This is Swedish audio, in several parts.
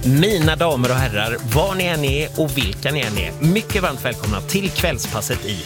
Mina damer och herrar, var ni än är och vilka ni än är, mycket varmt välkomna till kvällspasset i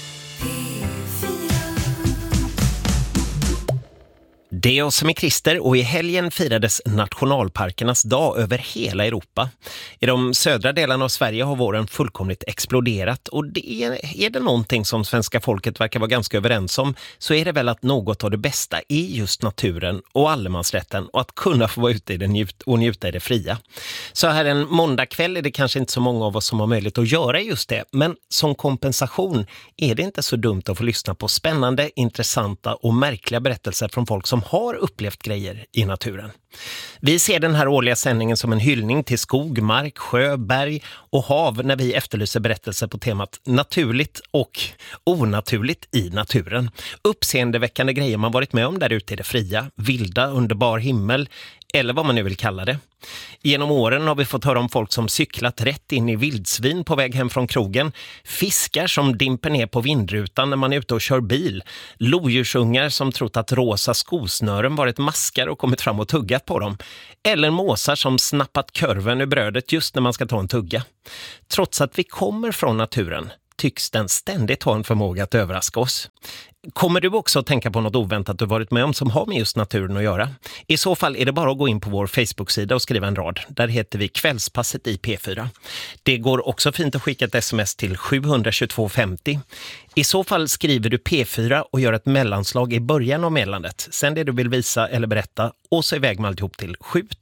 Det är jag som är Christer och i helgen firades nationalparkernas dag över hela Europa. I de södra delarna av Sverige har våren fullkomligt exploderat och är det någonting som svenska folket verkar vara ganska överens om så är det väl att något av det bästa är just naturen och allemansrätten och att kunna få vara ute i det och njuta i det fria. Så här en måndagkväll är det kanske inte så många av oss som har möjlighet att göra just det, men som kompensation är det inte så dumt att få lyssna på spännande, intressanta och märkliga berättelser från folk som har upplevt grejer i naturen. Vi ser den här årliga sändningen som en hyllning till skog, mark, sjö, berg och hav när vi efterlyser berättelser på temat naturligt och onaturligt i naturen. Uppseendeväckande grejer man varit med om där ute i det fria, vilda, underbar himmel eller vad man nu vill kalla det. Genom åren har vi fått höra om folk som cyklat rätt in i vildsvin på väg hem från krogen, fiskar som dimper ner på vindrutan när man är ute och kör bil, lodjursungar som trott att rosa skosnören varit maskar och kommit fram och tuggat på dem, eller måsar som snappat kurven ur brödet just när man ska ta en tugga. Trots att vi kommer från naturen tycks den ständigt ha en förmåga att överraska oss. Kommer du också att tänka på något oväntat du varit med om som har med just naturen att göra? I så fall är det bara att gå in på vår Facebook-sida och skriva en rad. Där heter vi Kvällspasset i P4. Det går också fint att skicka ett sms till 72250. I så fall skriver du P4 och gör ett mellanslag i början av meddelandet. Sen det du vill visa eller berätta och så iväg med alltihop till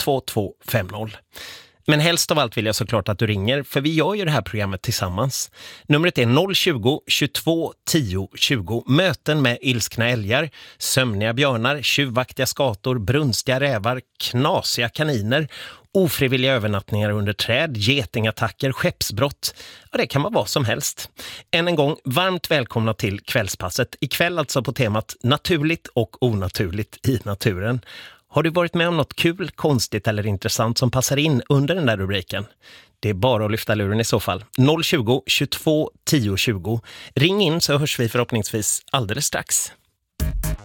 72250. Men helst av allt vill jag såklart att du ringer, för vi gör ju det här programmet tillsammans. Numret är 020 22 10 20. Möten med ilskna älgar, sömniga björnar, tjuvaktiga skator, brunstiga rävar, knasiga kaniner, ofrivilliga övernattningar under träd, getingattacker, skeppsbrott. Ja, det kan vara vad som helst. Än en gång, varmt välkomna till kvällspasset. Ikväll alltså på temat naturligt och onaturligt i naturen. Har du varit med om något kul, konstigt eller intressant som passar in under den där rubriken? Det är bara att lyfta luren i så fall. 020 22 10 20. Ring in så hörs vi förhoppningsvis alldeles strax.